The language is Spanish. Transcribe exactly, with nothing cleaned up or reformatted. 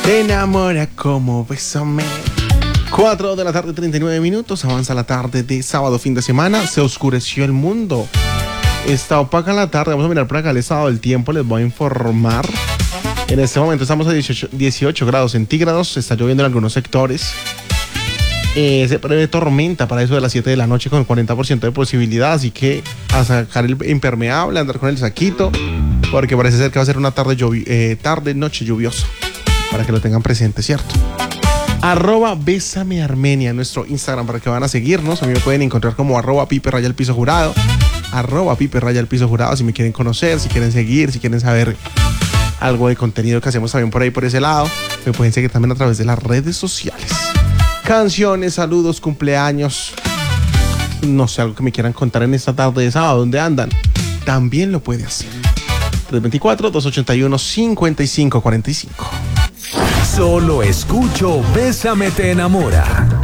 Te enamora como bésame. cuatro de la tarde, treinta y nueve minutos. Avanza la tarde de sábado, fin de semana. Se oscureció el mundo. Está opaca la tarde. Vamos a mirar por acá el estado del tiempo. Les voy a informar. En este momento estamos a dieciocho, dieciocho grados centígrados. Está lloviendo en algunos sectores. Eh, se prevé tormenta para eso de las siete de la noche con cuarenta por ciento de posibilidad. Así que a sacar el impermeable, a andar con el saquito. Porque parece ser que va a ser una tarde, llovi- eh, tarde noche lluviosa. Para que lo tengan presente, ¿cierto? Arroba Bésame Armenia, nuestro Instagram, para que van a seguirnos. A mí me pueden encontrar como arroba Pipe Raya el Piso Jurado. Arroba Pipe Raya el Piso Jurado, si me quieren conocer, si quieren seguir, si quieren saber algo de contenido que hacemos también por ahí, por ese lado. Me pueden seguir también a través de las redes sociales. Canciones, saludos, cumpleaños. No sé, algo que me quieran contar en esta tarde de sábado, ¿dónde andan? También lo puede hacer. tres dos cuatro, dos ocho uno, cinco cinco cuatro cinco. Solo escucho Bésame te enamora.